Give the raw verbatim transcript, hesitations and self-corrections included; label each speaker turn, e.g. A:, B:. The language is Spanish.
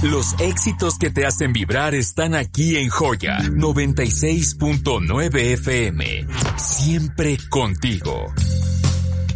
A: Los éxitos que te hacen vibrar están aquí en Joya noventa y seis punto nueve F M. Siempre contigo.